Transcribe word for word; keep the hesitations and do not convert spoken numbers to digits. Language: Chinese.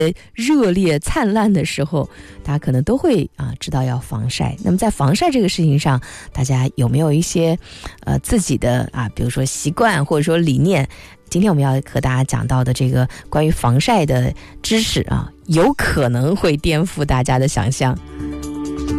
热烈灿烂的时候，大家可能都会啊知道要防晒。那么在防晒这个事情上，大家有没有一些呃自己的啊，比如说习惯或者说理念？今天我们要和大家讲到的这个关于防晒的知识啊，有可能会颠覆大家的想象。